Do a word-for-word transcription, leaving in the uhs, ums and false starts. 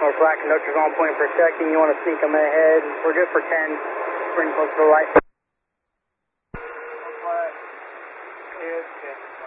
North flat, conductor's on point for checking. You want to sneak them ahead. We're good for ten. Bring close to the light. North flat is ten.